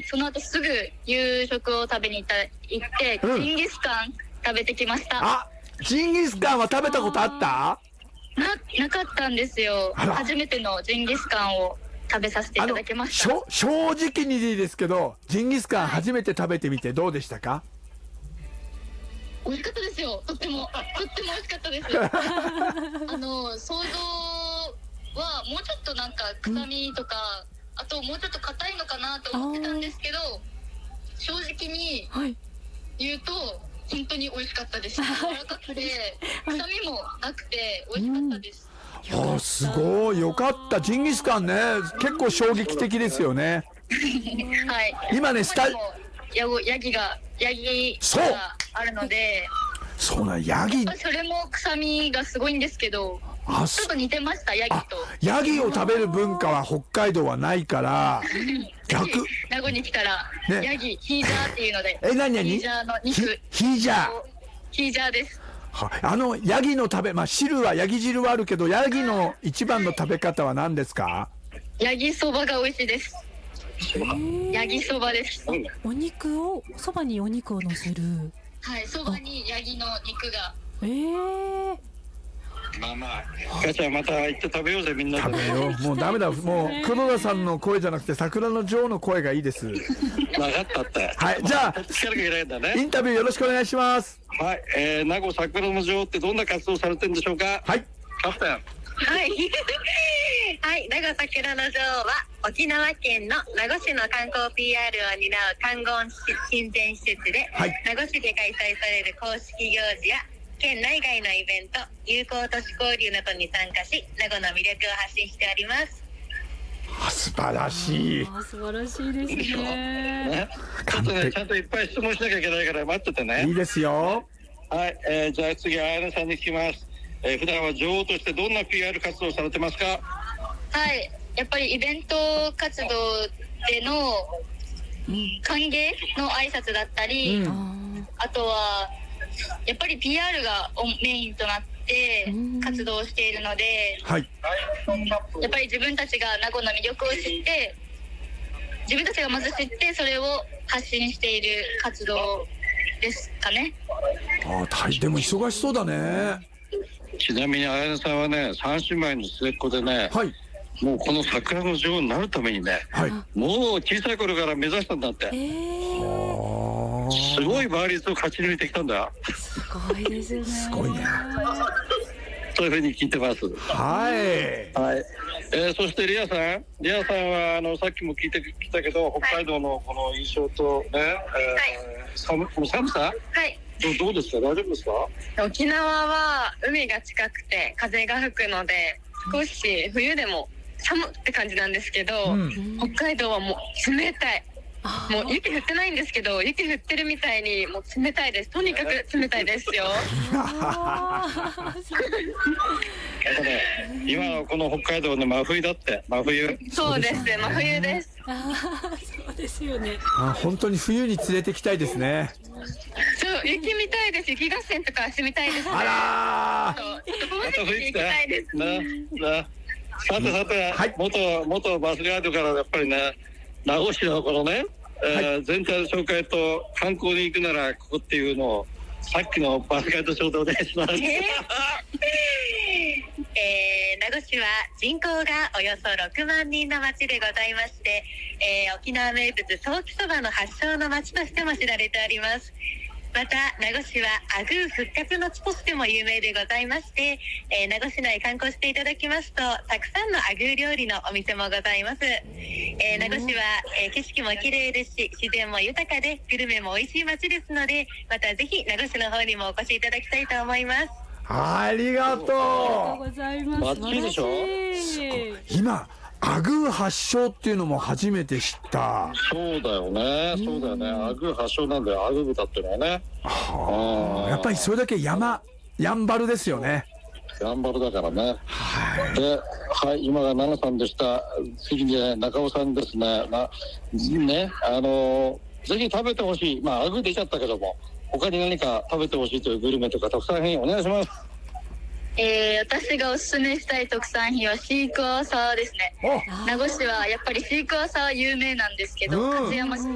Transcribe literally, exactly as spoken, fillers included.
その後すぐ夕食を食べに行った行って、 うんジンギスカン食べてきました。 あ、ジンギスカンは食べたことあった？ な、なかったんですよ。 あら初めてのジンギスカンを食べさせていただきました。 しょ正直にでいいですけど、ジンギスカン初めて食べてみてどうでしたか？ 美味しかったですよ。とってもとっても美味しかったです。あの想像はもうちょっとなんか臭みとか、あともうちょっと硬いのかなと思ってたんですけど、正直に言うと本当に美味しかったです。柔らかくて臭みもなくて美味しかったです。 あー、すごいよかった。ジンギスカンね、結構衝撃的ですよね。 はい。 今ねスタヤゴヤギがヤギそうがあるので、 そうなん、ヤギ、 それも臭みがすごいんですけど、 あ、 ちょっと似てましたヤギあ、 と。 ヤギを食べる文化は北海道はないから逆。 名護に来たら、 ね、 ヤギヒージャーっていうので、 え、何何ヒージャーの肉、 ヒージャー、 ヒージャーです。 はあのヤギの食べ、まあ汁はヤギ汁はあるけど、ヤギの一番の食べ方は何ですか？ ヤギそばが美味しいです。ヤギそばです。 お肉を、そばにお肉を乗せる。 はい、そばにヤギの肉が。 えー、 まあまあ、母ちゃんまた行って食べようぜみんなで。 食べよう。もうダメだ。もう黒田さんの声じゃなくて桜の女王の声がいいです。 分かったって。 はい、じゃあ力がいないんだね。 インタビューよろしくお願いします。 はい、えー、名護桜の女王ってどんな活動されてるんでしょうか？ はい、 キャプテン。 はい、はい、名護桜の女王は沖縄県の名護市の観光 ピーアール を担う観光親善施設で、 はい、 名護市で開催される公式行事や県内外のイベント、友好都市交流などに参加し、名護の魅力を発信しております。 あ、素晴らしい。 あ、素晴らしいですね。 ね、ちょっとね、ちゃんといっぱい質問しなきゃいけないから待っててね。 いいですよ。 はい、えー、じゃあ次はあやなさんに聞きます。えー、普段は女王としてどんな ピーアール 活動をされてますか？ はい、やっぱりイベント活動での歓迎の挨拶だったり、うん、あとはやっぱり ピーアール がメインとなって活動しているので、 はい、 やっぱり自分たちが名護の魅力を知って、自分たちがまず知ってそれを発信している活動ですかね。 ああ、でも忙しそうだね。 ちなみにあやなさんはね、三姉妹の末っ子でね、はい、もうこの桜の女王になるためにね、はい、もう小さい頃から目指したんだって。えー、すごい倍率を勝ち抜いてきたんだ。 すごいですね。 すごいね。 そういうふうに聞いてます。 はい。 はい。えー、そしてリアさん、リアさんはあのさっきも聞いてきたけど、北海道のこの印象とね、はい、えー、寒この寒さ、 はい、 ど, どうですか、大丈夫ですか？ 沖縄は海が近くて風が吹くので、少し冬でも寒って感じなんですけど、うん、北海道はもう冷たい。もう雪降ってないんですけど、雪降ってるみたいにもう冷たいです。とにかく冷たいですよ。 あとね、今のこの北海道の真冬だって、真冬。 そうです、真冬です。 あ、そうですよね。 あ、本当に冬に連れてきたいですね。 そう、雪見たいです。雪合戦とかしてみたいですね。 あらー。ちょっとこの時期行きたいですね。 な、な、さてさて、はい、元元バスガイドからやっぱりね、名護市のこのね、えーはい、全体の紹介と観光に行くならここっていうのをさっきのバスガイド紹介お願いします。えーえー、名護市は人口がおよそろくまんにんの町でございまして、えー、沖縄名物ソーキそばの発祥の町としても知られております。また名護市はアグー復活の地としても有名でございまして、えー、名護市内観光していただきますとたくさんのアグー料理のお店もございます。えー、名護市は、えー、景色も綺麗ですし自然も豊かでグルメも美味しい町ですので、またぜひ名護市の方にもお越しいただきたいと思います。 ありがとう。 ありがとうございます。 バッチリでしょ。 今アグー発祥っていうのも初めて知った。 そうだよね、そうだよね、アグー発祥なんだよ、アグー豚っていうのはね。 はあ、やっぱりそれだけ山やんばるですよね。 やんばるだからね。 はい。 で、はい、今が奈々さんでした。次に、ね、中尾さんですね。なね、あのぜひ食べてほしい。まあアグー出ちゃったけども、他に何か食べてほしいというグルメとか特産品お願いします。 えー、私がおすすめしたい特産品はシークワーサーですね。名護市はやっぱりシークワーサー有名なんですけど、勝山市